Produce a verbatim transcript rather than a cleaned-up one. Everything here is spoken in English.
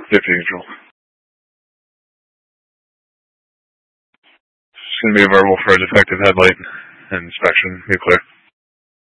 fifty neutral. It's going to be a verbal for a defective headlight inspection. Be clear.